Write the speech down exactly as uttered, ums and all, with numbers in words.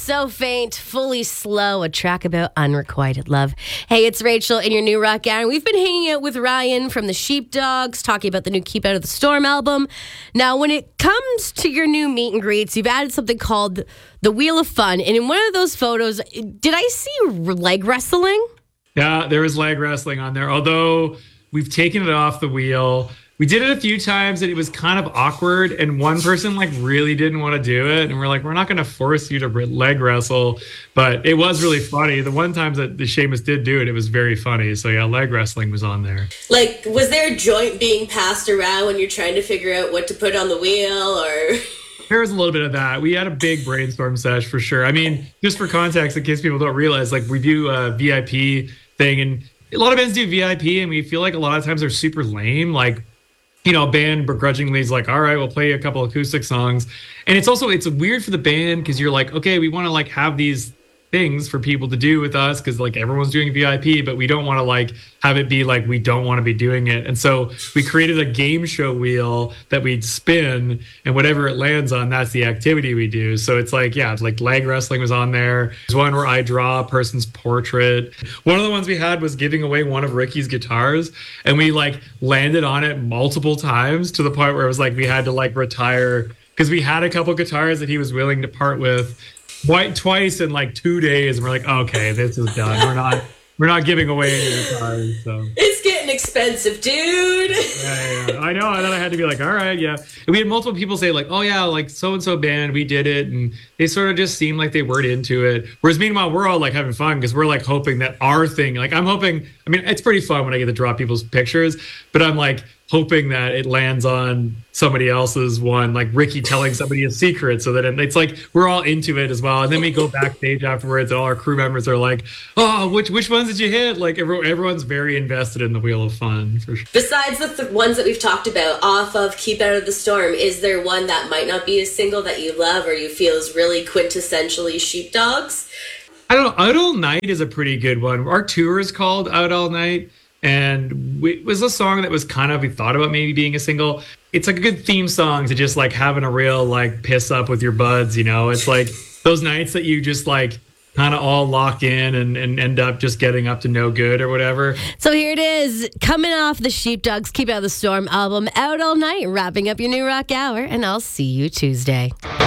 So Faint, Fully Slow, a track about unrequited love. Hey, it's Rachel in your new rock hour. We've been hanging out with Ryan from the Sheepdogs, talking about the new Keep Out of the Storm album. Now, when it comes to your new meet and greets, you've added something called the Wheel of Fun. And in one of those photos, did I see leg wrestling? Yeah, there was leg wrestling on there, although we've taken it off the wheel. We did it a few times and it was kind of awkward, and one person like really didn't want to do it, and we're like, we're not going to force you to leg wrestle, but it was really funny. The one time that the Seamus did do it, it was very funny. So yeah, leg wrestling was on there. Like, was there a joint being passed around when you're trying to figure out what to put on the wheel, or? There was a little bit of that. We had a big brainstorm sesh for sure. I mean, just for context, in case people don't realize, like we do a V I P thing, and a lot of bands do V I P, and we feel like a lot of times they're super lame. Like, you know, a band begrudgingly is like, all right, we'll play a couple acoustic songs. And it's also, it's weird for the band because you're like, okay, we want to like have these things for people to do with us because like everyone's doing V I P, but we don't want to like have it be like we don't want to be doing it. And so we created a game show wheel that we'd spin, and whatever it lands on, that's the activity we do. So it's like, yeah, it's like leg wrestling was on there. There's one where I draw a person's portrait. One of the ones we had was giving away one of Ricky's guitars, and we like landed on it multiple times to the point where it was like we had to like retire because we had a couple guitars that he was willing to part with White twice in like two days, and we're like, okay, this is done. We're not, we're not giving away any guitars. So it's getting expensive, dude. Yeah, yeah, I know. And then I had to be like, all right, yeah. And we had multiple people say like, oh yeah, like so and so band, we did it, and they sort of just seemed like they weren't into it. Whereas meanwhile, we're all like having fun because we're like hoping that our thing, like I'm hoping. I mean, it's pretty fun when I get to draw people's pictures, but I'm like hoping that it lands on somebody else's one, like Ricky telling somebody a secret, so that it's like we're all into it as well. And then we go backstage afterwards, and all our crew members are like, "Oh, which which ones did you hit?" Like everyone, everyone's very invested in the Wheel of Fun for sure. Besides the th- ones that we've talked about off of Keep Out of the Storm, is there one that might not be a single that you love or you feel is really quintessentially Sheepdogs? I don't know. Out All Night is a pretty good one. Our tour is called Out All Night. And we, it was a song that was kind of, we thought about maybe being a single. It's like a good theme song to just like having a real like piss up with your buds, you know? It's like those nights that you just like kind of all lock in and, and end up just getting up to no good or whatever. So here it is, coming off the Sheepdogs Keep Out of the Storm album, Out All Night, wrapping up your new rock hour, and I'll see you Tuesday.